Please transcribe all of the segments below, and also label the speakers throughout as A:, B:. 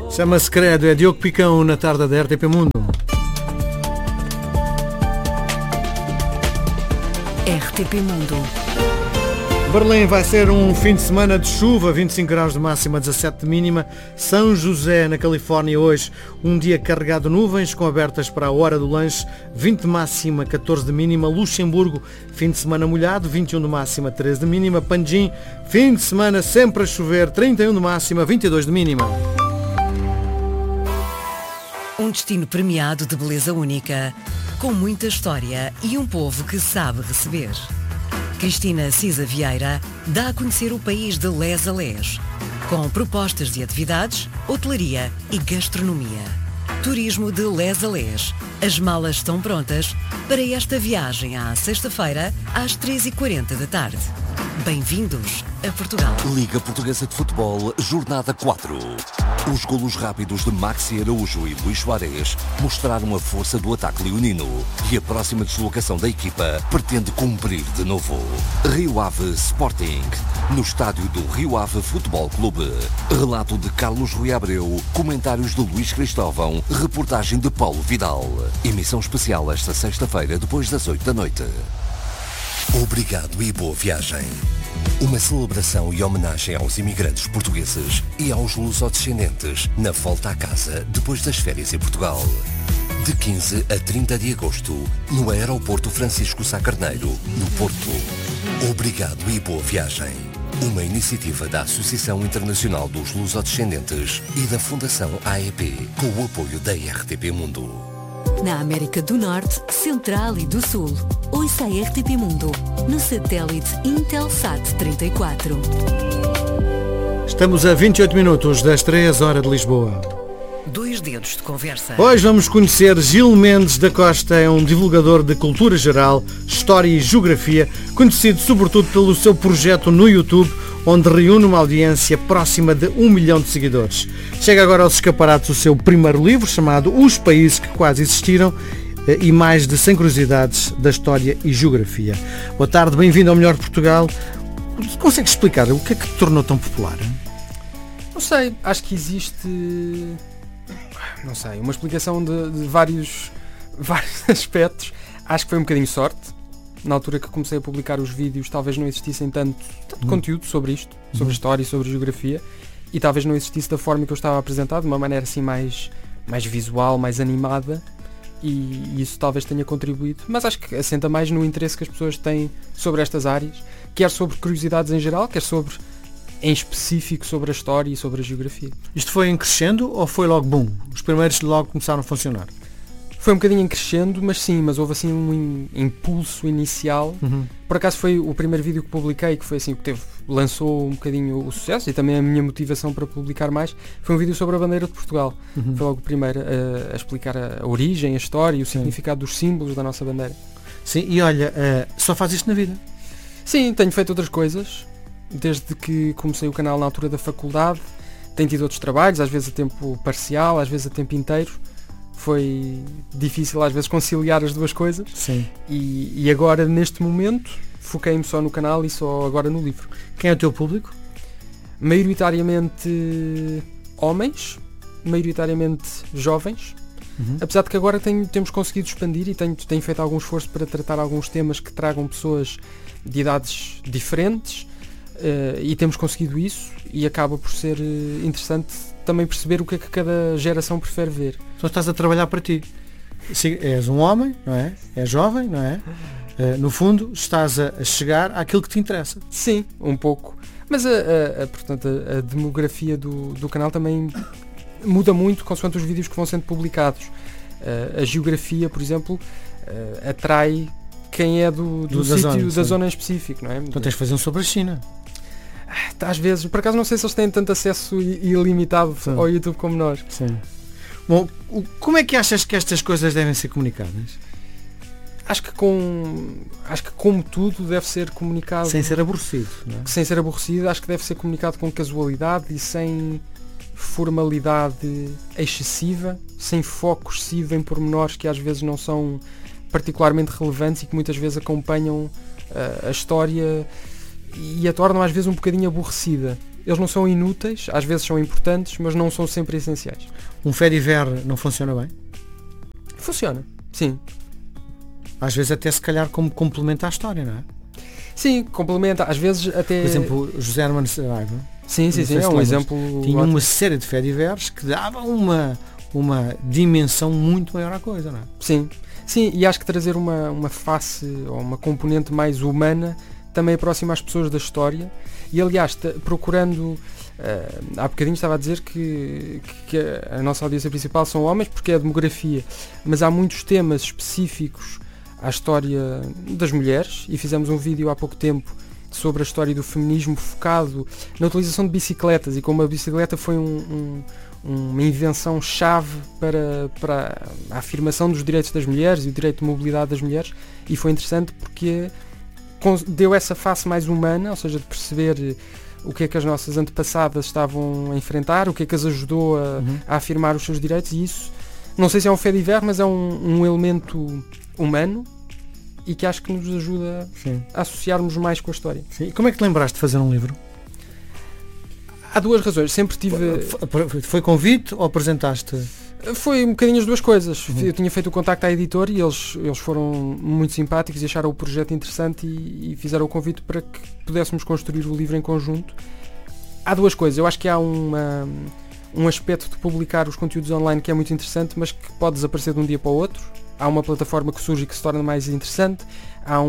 A: Chama-se Credo, é Diogo Picão na tarde da RTP Mundo.
B: RTP Mundo.
A: Berlim vai ser um fim de semana de chuva, 25 graus de máxima, 17 de mínima. São José, na Califórnia, hoje um dia carregado de nuvens, com abertas para a hora do lanche, 20 de máxima, 14 de mínima. Luxemburgo, fim de semana molhado, 21 de máxima, 13 de mínima. Panjim, fim de semana sempre a chover, 31 de máxima, 22 de mínima.
B: Um destino premiado de beleza única, com muita história e um povo que sabe receber. Cristina Cisa Vieira dá a conhecer o país de les a les, com propostas de atividades, hotelaria e gastronomia. Turismo de les a les. As malas estão prontas para esta viagem à sexta-feira, às 3h40 da tarde. Bem-vindos a Portugal.
C: Liga Portuguesa de Futebol, Jornada 4. Os golos rápidos de Maxi Araújo e Luís Soares mostraram a força do ataque leonino e a próxima deslocação da equipa pretende cumprir de novo. Rio Ave Sporting, no estádio do Rio Ave Futebol Clube. Relato de Carlos Rui Abreu, comentários de Luís Cristóvão, reportagem de Paulo Vidal. Emissão especial esta sexta-feira, depois das 8 da noite. Obrigado e boa viagem. Uma celebração e homenagem aos imigrantes portugueses e aos lusodescendentes na volta à casa depois das férias em Portugal. De 15 a 30 de agosto, no Aeroporto Francisco Sá Carneiro, no Porto. Obrigado e boa viagem. Uma iniciativa da Associação Internacional dos Lusodescendentes e da Fundação AEP, com o apoio da RTP Mundo.
D: Na América do Norte, Central e do Sul. Ouça a RTP Mundo no satélite Intelsat 34.
A: Estamos a 28 minutos das 3 horas de Lisboa.
B: 2 dedos de conversa.
A: Hoje vamos conhecer Gil Mendes da Costa, é um divulgador de cultura geral, história e geografia, conhecido sobretudo pelo seu projeto no YouTube, onde reúne uma audiência próxima de 1 milhão de seguidores. Chega agora aos escaparatos o seu primeiro livro, chamado Os Países que Quase Existiram, e mais de 100 curiosidades da história e geografia. Boa tarde, bem-vindo ao Melhor de Portugal. Consegue explicar o que é que te tornou tão popular?
E: Não sei, acho que existe, uma explicação de vários aspectos. Acho que foi um bocadinho sorte. Na altura que comecei a publicar os vídeos, talvez não existissem tanto conteúdo sobre isto, sobre história e sobre geografia, e talvez não existisse da forma que eu estava a apresentar, de uma maneira assim mais visual, mais animada, e isso talvez tenha contribuído. Mas acho que assenta mais no interesse que as pessoas têm sobre estas áreas, quer sobre curiosidades em geral, quer sobre, em específico, sobre a história e sobre a geografia.
A: Isto foi em crescendo ou foi logo boom? Os primeiros logo começaram a funcionar?
E: Foi um bocadinho em crescendo, mas houve assim um impulso inicial. Por acaso foi o primeiro vídeo que publiquei, que foi assim, que lançou um bocadinho o sucesso e também a minha motivação para publicar mais. Foi um vídeo sobre a bandeira de Portugal. Foi logo o primeiro a explicar a origem, a história e o significado dos símbolos da nossa bandeira.
A: Sim, e olha, só faz isto na vida?
E: Sim, tenho feito outras coisas. Desde que comecei o canal na altura da faculdade, tenho tido outros trabalhos, às vezes a tempo parcial, às vezes a tempo inteiro. Foi difícil às vezes conciliar as duas coisas.
A: Sim.
E: E agora, neste momento, foquei-me só no canal e só agora no livro.
A: Quem é o teu público?
E: Maioritariamente homens, maioritariamente jovens. Apesar de que agora temos conseguido expandir e tenho feito algum esforço para tratar alguns temas que tragam pessoas de idades diferentes, e temos conseguido isso, e acaba por ser interessante também perceber o que é que cada geração prefere ver.
A: Então estás a trabalhar para ti. És um homem, não é? És jovem, não é? No fundo, estás a chegar àquilo que te interessa.
E: Sim, um pouco. Mas portanto, a demografia do canal também muda muito consoante os vídeos que vão sendo publicados. A geografia, por exemplo, atrai quem é do sítio, da zona em específico, não é?
A: Então tens de fazer um sobre a China.
E: Às vezes, por acaso não sei se eles têm tanto acesso ilimitado ao YouTube como nós.
A: Sim. Bom, como é que achas que estas coisas devem ser comunicadas?
E: Acho que como tudo deve ser comunicado...
A: Sem ser aborrecido, não é?
E: Sem ser aborrecido, acho que deve ser comunicado com casualidade e sem formalidade excessiva, sem foco excessivo em pormenores que às vezes não são particularmente relevantes e que muitas vezes acompanham a história e a tornam às vezes um bocadinho aborrecida. eles não são inúteis, às vezes são importantes, mas não são sempre essenciais.
A: Um fait divers não funciona bem?
E: Funciona, sim.
A: Às vezes até se calhar como complementa à história, não é?
E: Sim, complementa, às vezes até...
A: Por exemplo, José Hermano Saraiva.
E: Sim, é um exemplo...
A: Tinha
E: ótimo.
A: uma série de faits divers que dava uma dimensão muito maior à coisa, não é?
E: Sim, e acho que trazer uma face ou uma componente mais humana também aproxima as pessoas da história. E aliás, procurando... há bocadinho estava a dizer que a nossa audiência principal são homens porque é a demografia, mas há muitos temas específicos à história das mulheres, e fizemos um vídeo há pouco tempo sobre a história do feminismo focado na utilização de bicicletas e como a bicicleta foi uma invenção-chave para a afirmação dos direitos das mulheres e o direito de mobilidade das mulheres, e foi interessante porque deu essa face mais humana, ou seja, de perceber o que é que as nossas antepassadas estavam a enfrentar, o que é que as ajudou a afirmar os seus direitos, e isso, não sei se é um fait divers, mas é um elemento humano e que acho que nos ajuda a associarmos mais com a história.
A: Sim. E como é que te lembraste de fazer um livro?
E: Há duas razões. Sempre tive...
A: Foi convite ou apresentaste?
E: Foi um bocadinho as duas coisas. Eu tinha feito o contacto à editora e eles foram muito simpáticos e acharam o projeto interessante e fizeram o convite para que pudéssemos construir o livro em conjunto. Há duas coisas. Eu acho que há um aspecto de publicar os conteúdos online que é muito interessante, mas que pode desaparecer de um dia para o outro. Há uma plataforma que surge e que se torna mais interessante. Há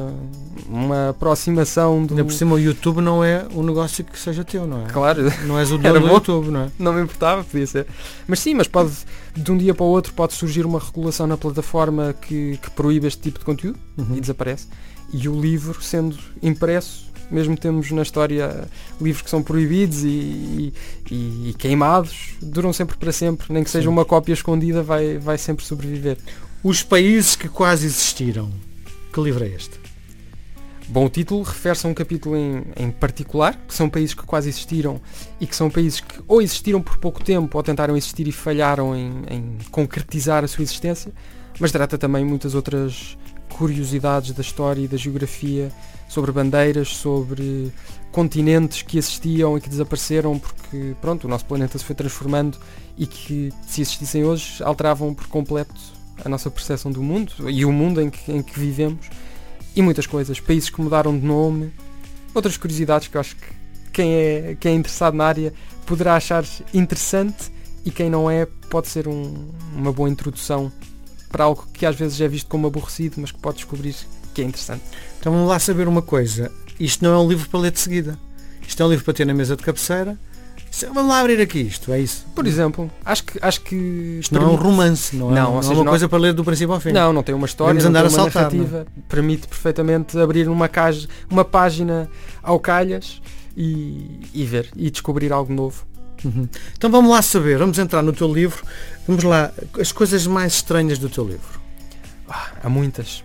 E: uma aproximação do...
A: Ainda por cima o YouTube não é um negócio que seja teu, não é?
E: Claro.
A: Não és o dono do YouTube, não é?
E: Não me importava, podia ser. Mas sim, mas pode, de um dia para o outro, pode surgir uma regulação na plataforma que proíbe este tipo de conteúdo e desaparece. E o livro, sendo impresso, mesmo temos na história livros que são proibidos e queimados, duram sempre para sempre. Nem que seja uma cópia escondida, vai sempre sobreviver.
A: Os países que quase existiram. Que livro é este?
E: Bom, o título refere-se a um capítulo em particular, que são países que quase existiram e que são países que ou existiram por pouco tempo ou tentaram existir e falharam em concretizar a sua existência, mas trata também muitas outras curiosidades da história e da geografia, sobre bandeiras, sobre continentes que existiam e que desapareceram porque, pronto, o nosso planeta se foi transformando e que, se existissem hoje, alteravam por completo a nossa percepção do mundo e o mundo em que vivemos, e muitas coisas, países que mudaram de nome, outras curiosidades que eu acho que quem é interessado na área poderá achar interessante, e quem não é pode ser uma boa introdução para algo que às vezes é visto como aborrecido, mas que pode descobrir que é interessante.
A: Então vamos lá saber uma coisa, isto não é um livro para ler de seguida, isto é um livro para ter na mesa de cabeceira. Vamos lá abrir aqui isto, é isso?
E: Por exemplo, acho que
A: isto não é um romance, não é uma coisa para ler do princípio ao fim.
E: Não tem uma história,
A: andar
E: não tem
A: a
E: uma
A: saltar,
E: narrativa, permite perfeitamente abrir uma página ao calhas e ver, e descobrir algo novo.
A: Então vamos lá saber, vamos entrar no teu livro, vamos lá, as coisas mais estranhas do teu livro.
E: Há muitas.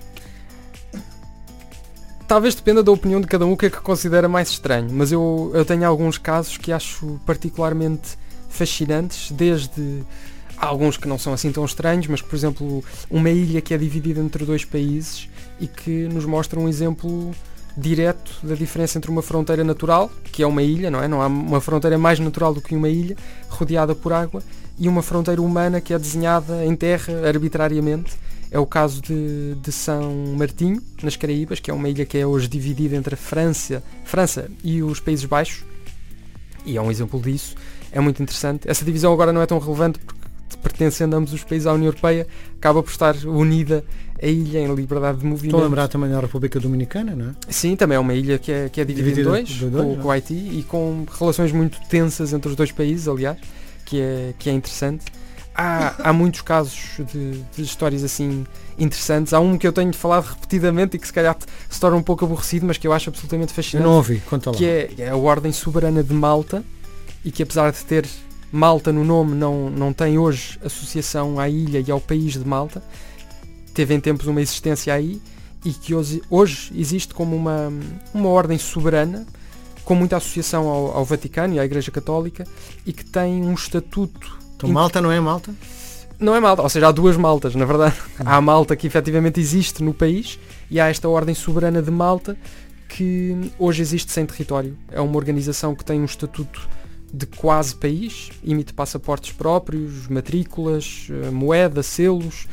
E: Talvez dependa da opinião de cada um o que é que considera mais estranho, mas eu tenho alguns casos que acho particularmente fascinantes, desde alguns que não são assim tão estranhos, mas por exemplo uma ilha que é dividida entre dois países e que nos mostra um exemplo direto da diferença entre uma fronteira natural, que é uma ilha, não é? Não há uma fronteira mais natural do que uma ilha, rodeada por água, e uma fronteira humana que é desenhada em terra arbitrariamente. É o caso de São Martinho, nas Caraíbas, que é uma ilha que é hoje dividida entre a França e os Países Baixos, e é um exemplo disso. É muito interessante. Essa divisão agora não é tão relevante porque, pertencendo a ambos os países à União Europeia, acaba por estar unida a ilha em liberdade de movimento.
A: Estou a lembrar também da República Dominicana, não é?
E: Sim, também é uma ilha que é dividida em dois, com o Haiti, e com relações muito tensas entre os dois países, aliás, que é interessante. Há muitos casos de histórias assim interessantes. Há um que eu tenho falado repetidamente e que se calhar se torna um pouco aborrecido, mas que eu acho absolutamente fascinante.
A: Eu não ouvi, conta lá.
E: Que é a Ordem Soberana de Malta, e que apesar de ter Malta no nome, não tem hoje associação à ilha e ao país de Malta. Teve em tempos uma existência aí, e que hoje existe como uma ordem soberana, com muita associação ao Vaticano e à Igreja Católica, e que tem um estatuto.
A: Então Malta não é Malta?
E: Não é Malta, ou seja, há duas Maltas, na verdade. Há a Malta que efetivamente existe no país, e há esta Ordem Soberana de Malta que hoje existe sem território. É uma organização que tem um estatuto de quase país, emite passaportes próprios, matrículas, moeda, selos,